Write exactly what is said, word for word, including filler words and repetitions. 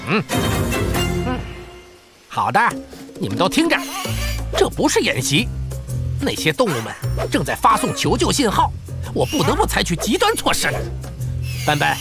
嗯嗯，好的，你们都听着，这不是演习，那些动物们正在发送求救信号，我不得不采取极端措施。斑斑，